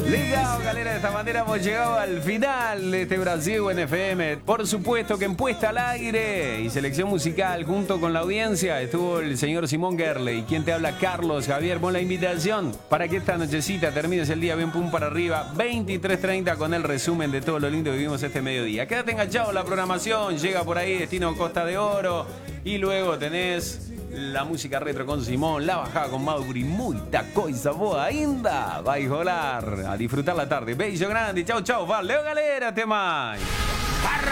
Ligado, galera, de esta manera hemos llegado al final de este Brasil en FM. Por supuesto que en Puesta al Aire y selección musical junto con la audiencia estuvo el señor Simón Gerle y quien te habla, Carlos Javier, con la invitación para que esta nochecita termines el día bien pum para arriba, 23:30 con el resumen de todo lo lindo que vivimos este mediodía. Quédate enganchado en la programación, llega por ahí Destino Costa de Oro y luego tenés la música retro con Simón, la bajada con Mauri, muita coisa boa ainda. Vai rolar, a disfrutar la tarde. Beijo grande, chau, chau, valeu galera, até mais.